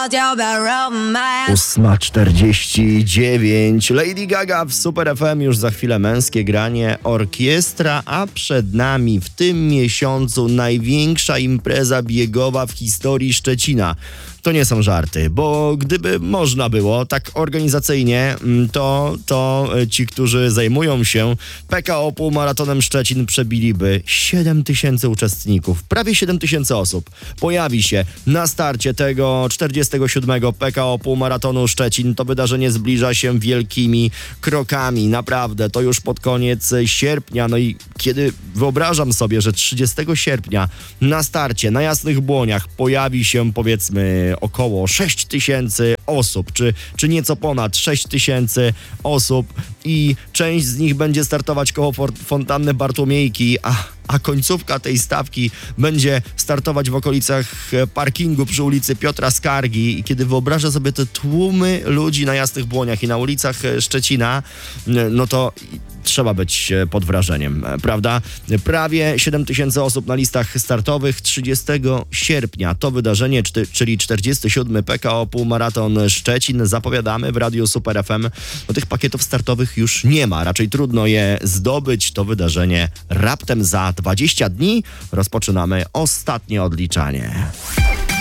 8:49. Lady Gaga w Super FM, już za chwilę męskie granie orkiestra, a przed nami w tym miesiącu największa impreza biegowa w historii Szczecina. To nie są żarty, bo gdyby można było tak organizacyjnie, to ci, którzy zajmują się PKO Półmaratonem Szczecin, przebiliby 7 000 uczestników. Prawie 7 000 osób pojawi się na starcie tego 47. PKO Półmaratonu Szczecin. To wydarzenie zbliża się wielkimi krokami. Naprawdę, to już pod koniec sierpnia. No i kiedy wyobrażam sobie, że 30 sierpnia na starcie, na Jasnych Błoniach pojawi się, powiedzmy, około 6 000 osób, czy nieco ponad 6 000 osób i część z nich będzie startować koło fontanny Bartłomiejki, a końcówka tej stawki będzie startować w okolicach parkingu przy ulicy Piotra Skargi. I kiedy wyobrażę sobie te tłumy ludzi na Jasnych Błoniach i na ulicach Szczecina, no to trzeba być pod wrażeniem, prawda? Prawie 7 000 osób na listach startowych 30 sierpnia. To wydarzenie, czyli 47. PKO Półmaraton Szczecin, zapowiadamy w Radiu Super FM. No, tych pakietów startowych już nie ma. Raczej trudno je zdobyć. To wydarzenie raptem za 20 dni. Rozpoczynamy ostatnie odliczanie.